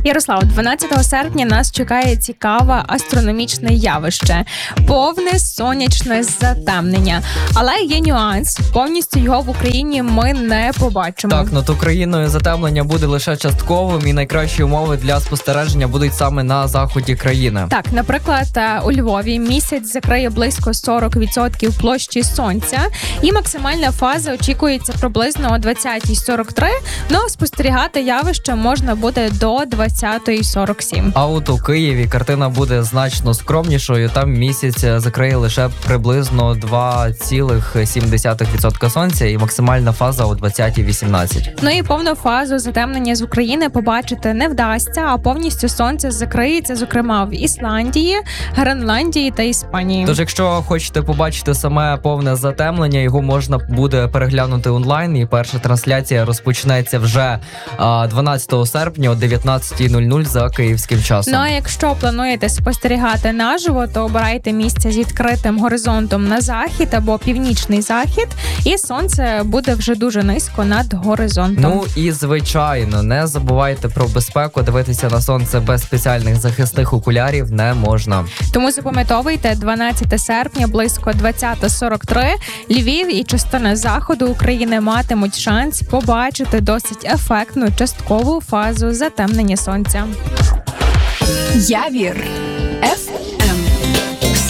Ярослав, 12 серпня нас чекає цікаве астрономічне явище – повне сонячне затемнення. Але є нюанс – повністю його в Україні ми не побачимо. Так, над Україною затемнення буде лише частковим, і найкращі умови для спостереження будуть саме на заході країни. Так, наприклад, у Львові місяць закриє близько 40% площі сонця, і максимальна фаза очікується приблизно о 20:43, но спостерігати явище можна буде до 20:47. А от у Києві картина буде значно скромнішою. Там місяць закриє лише приблизно 2,7% сонця і максимальна фаза о 20:18. Ну і повну фазу затемнення з України побачити не вдасться, а повністю сонце закриється, зокрема в Ісландії, Гренландії та Іспанії. Тож, якщо хочете побачити саме повне затемнення, його можна буде переглянути онлайн, і перша трансляція розпочнеться вже 12 серпня о 19:00 за київським часом. Ну а якщо плануєте спостерігати наживо, то обирайте місце з відкритим горизонтом на захід або північний захід, і сонце буде вже дуже низько над горизонтом. Ну і звичайно, не забувайте про безпеку. Дивитися на сонце без спеціальних захисних окулярів не можна. Тому запам'ятовуйте, 12 серпня близько 20:43 Львів і частина заходу України матимуть шанс побачити досить ефектну часткову фазу затемнення сонця. Явір.